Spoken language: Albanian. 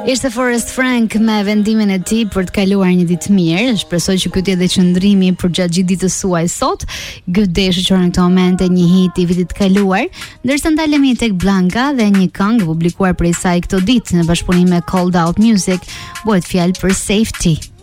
Ishte Forrest Frank me vendimin e tij për të kaluar një ditë mirë. Shpresoj që ky të jetë qëndrimi përgjatë gjithë ditës suaj sot. Good Day shoqëron në këtë moment një hit i vitit të kaluar, ndërsa ndalemi tek Blanca dhe një këngë publikuar prej saj këtë ditë në bashkëpunim me Cold Out Music, bëhet fjalë për Safety.